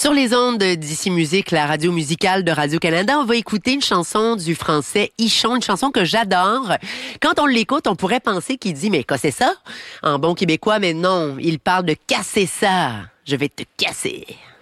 Sur les ondes d'Ici Musique, la radio musicale de Radio-Canada, on va écouter une chanson du français Ichon, une chanson que j'adore. Quand on l'écoute, on pourrait penser qu'il dit « Mais quoi c'est ça ?» en bon québécois, mais non, il parle de « casser ça ». Je vais te casser.